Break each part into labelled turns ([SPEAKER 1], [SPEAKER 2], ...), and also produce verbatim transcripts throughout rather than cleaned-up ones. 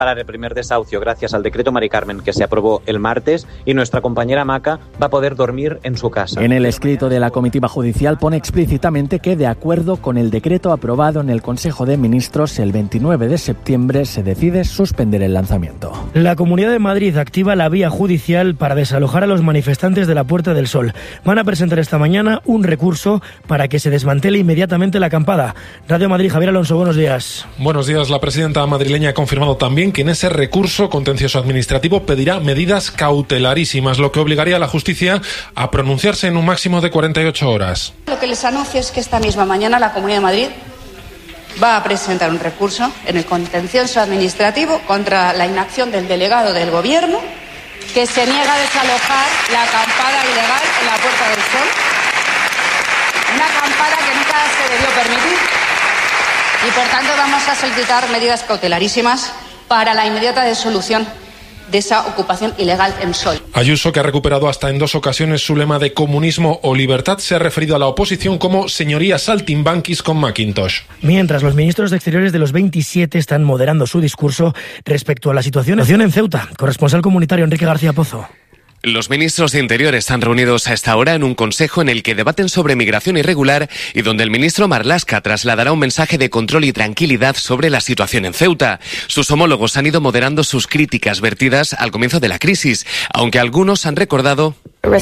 [SPEAKER 1] para el primer desahucio gracias al decreto Mari Carmen que se aprobó el martes y nuestra compañera Maca va a poder dormir en su casa.
[SPEAKER 2] En el escrito de la comitiva judicial pone explícitamente que, de acuerdo con el decreto aprobado en el Consejo de Ministros el veintinueve de septiembre, se decide suspender el lanzamiento.
[SPEAKER 3] La Comunidad de Madrid activa la vía judicial para desalojar a los manifestantes de la Puerta del Sol. Van a presentar esta mañana un recurso para que se desmantele inmediatamente la acampada. Radio Madrid, Javier Alonso, buenos días.
[SPEAKER 4] Buenos días. La presidenta madrileña ha confirmado también que en ese recurso contencioso administrativo pedirá medidas cautelarísimas, lo que obligaría a la justicia a pronunciarse en un máximo de cuarenta y ocho horas.
[SPEAKER 5] Lo que les anuncio es que esta misma mañana la Comunidad de Madrid va a presentar un recurso en el contencioso administrativo contra la inacción del delegado del Gobierno, que se niega a desalojar la acampada ilegal en la Puerta del Sol. Una acampada que nunca se debió permitir. Y por tanto vamos a solicitar medidas cautelarísimas para la inmediata disolución de esa ocupación ilegal en Sol.
[SPEAKER 4] Ayuso, que ha recuperado hasta en dos ocasiones su lema de comunismo o libertad, se ha referido a la oposición como señoría saltimbanquis con Macintosh.
[SPEAKER 3] Mientras los ministros de Exteriores de los veintisiete están moderando su discurso respecto a la situación en Ceuta. Corresponsal comunitario Enrique García Pozo.
[SPEAKER 6] Los ministros de Interior están reunidos a esta hora en un consejo en el que debaten sobre migración irregular y donde el ministro Marlaska trasladará un mensaje de control y tranquilidad sobre la situación en Ceuta. Sus homólogos han ido moderando sus críticas vertidas al comienzo de la crisis, aunque algunos han recordado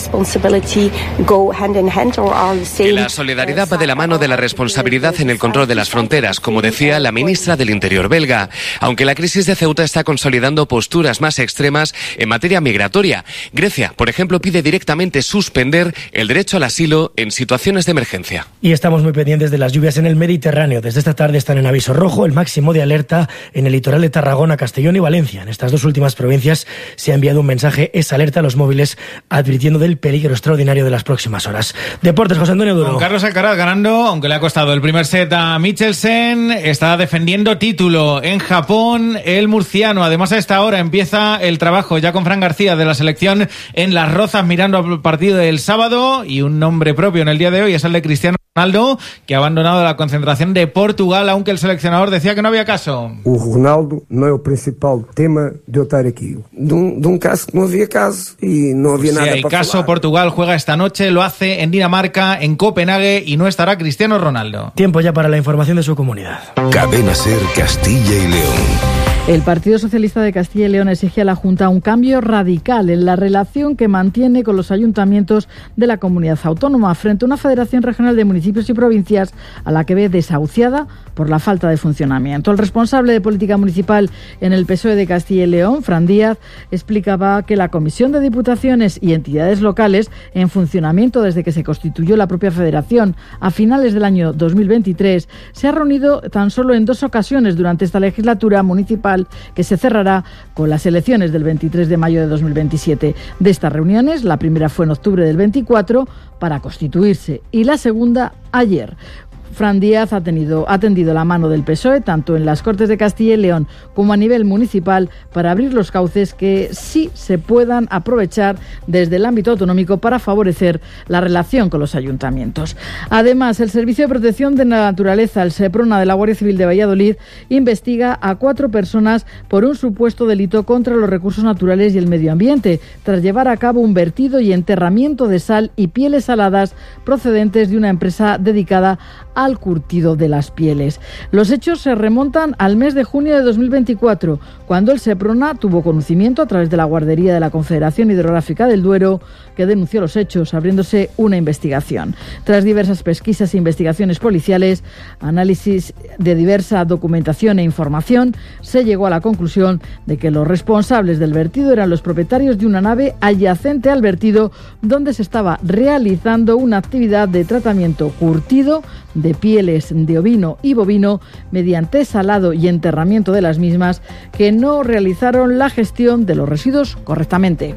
[SPEAKER 6] que la solidaridad va de la mano de la responsabilidad en el control de las fronteras, como decía la ministra del Interior belga, aunque la crisis de Ceuta está consolidando posturas más extremas en materia migratoria. Grecia, por ejemplo, pide directamente suspender el derecho al asilo en situaciones de emergencia.
[SPEAKER 3] Y estamos muy pendientes de las lluvias en el Mediterráneo. Desde esta tarde están en aviso rojo, el máximo de alerta en el litoral de Tarragona, Castellón y Valencia. En estas dos últimas provincias se ha enviado un mensaje, esa alerta a los móviles, advirtiendo del peligro extraordinario de las próximas horas. Deportes, José Antonio Duro.
[SPEAKER 7] Con Carlos Alcaraz ganando, aunque le ha costado el primer set a Michelsen, está defendiendo título en Japón el murciano. Además, a esta hora empieza el trabajo ya con Fran García de la selección en Las Rozas, mirando al partido del sábado, y un nombre propio en el día de hoy es el de Cristiano Ronaldo, que ha abandonado la concentración de Portugal, aunque el seleccionador decía que no había caso.
[SPEAKER 8] O Ronaldo no es el principal tema de eu estar aquí. De un, de un caso que no había caso y no había pues nada
[SPEAKER 7] sí,
[SPEAKER 8] para
[SPEAKER 7] caso,
[SPEAKER 8] falar.
[SPEAKER 7] Portugal juega esta noche, lo hace en Dinamarca, en Copenhague, y no estará Cristiano Ronaldo.
[SPEAKER 3] Tiempo ya para la información de su comunidad.
[SPEAKER 9] Cadena SER Castilla y León.
[SPEAKER 10] El Partido Socialista de Castilla y León exige a la Junta un cambio radical en la relación que mantiene con los ayuntamientos de la comunidad autónoma frente a una Federación Regional de Municipios y Provincias a la que ve desahuciada por la falta de funcionamiento. El responsable de política municipal en el P S O E de Castilla y León, Fran Díaz, explicaba que la Comisión de Diputaciones y entidades locales en funcionamiento desde que se constituyó la propia federación a finales del año dos mil veintitrés se ha reunido tan solo en dos ocasiones durante esta legislatura municipal, que se cerrará con las elecciones del veintitrés de mayo de dos mil veintisiete. De estas reuniones, la primera fue en octubre del veinticuatro para constituirse y la segunda ayer. Fran Díaz ha, tenido, ha tendido la mano del P S O E tanto en las Cortes de Castilla y León como a nivel municipal para abrir los cauces que sí se puedan aprovechar desde el ámbito autonómico para favorecer la relación con los ayuntamientos. Además, el Servicio de Protección de la Naturaleza, el SEPRONA de la Guardia Civil de Valladolid, investiga a cuatro personas por un supuesto delito contra los recursos naturales y el medio ambiente, tras llevar a cabo un vertido y enterramiento de sal y pieles saladas procedentes de una empresa dedicada al curtido de las pieles. Los hechos se remontan al mes de junio de dos mil veinticuatro, cuando el SEPRONA tuvo conocimiento a través de la guardería de la Confederación Hidrográfica del Duero, que denunció los hechos, abriéndose una investigación. Tras diversas pesquisas e investigaciones policiales, análisis de diversa documentación e información, se llegó a la conclusión de que los responsables del vertido eran los propietarios de una nave adyacente al vertido, donde se estaba realizando una actividad de tratamiento curtido de pieles de ovino y bovino mediante salado y enterramiento de las mismas, que no realizaron la gestión de los residuos correctamente.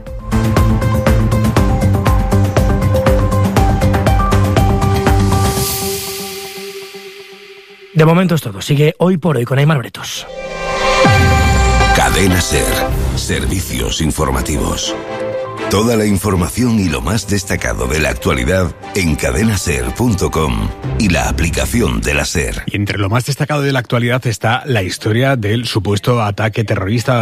[SPEAKER 3] De momento es todo. Sigue Hoy por Hoy con Aymar Bretos.
[SPEAKER 9] Cadena SER. Servicios informativos. Toda la información y lo más destacado de la actualidad en cadena ser punto com y la aplicación de la SER.
[SPEAKER 11] Y entre lo más destacado de la actualidad está la historia del supuesto ataque terrorista